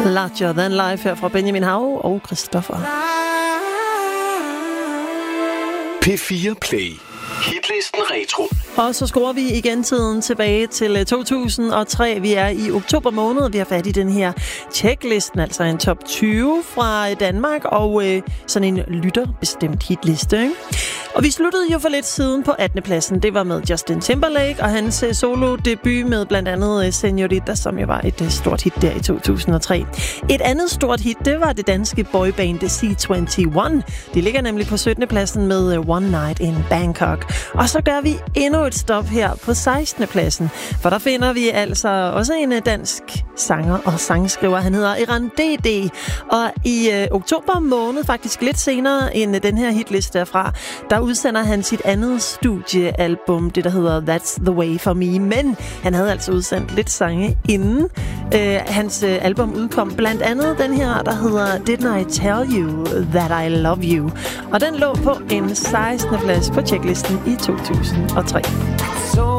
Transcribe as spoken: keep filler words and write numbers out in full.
Larger Than Life her fra Benjamin Hav og Christoffer. P fire Play. Hitlisten Retro. Og så skruer vi igen tiden tilbage til to tusind og tre. Vi er i oktober måned, vi har fat i den her checklisten, altså en top tyve fra Danmark, og øh, sådan en lytterbestemt hitliste, ikke? Og vi sluttede jo for lidt siden på attende pladsen. Det var med Justin Timberlake og hans uh, solo-debut med blandt andet uh, Señorita, som jo var et uh, stort hit der i to tusind og tre. Et andet stort hit, det var det danske boyband C enogtyve. De ligger nemlig på syttende pladsen med uh, One Night in Bangkok. Og så gør vi endnu et stop her på sekstende pladsen, for der finder vi altså også en uh, dansk sanger og sangskriver. Han hedder Eran D D, og i uh, oktober måned, faktisk lidt senere end uh, den her hitliste derfra, der udsender han sit andet studiealbum, det der hedder That's the Way for Me. Men han havde altså udsendt lidt sange inden. Øh, hans øh, album udkom blandt andet den her, der hedder Didn't I Tell You That I Love You. Og den lå på en sekstende plads på checklisten i to tusind og tre.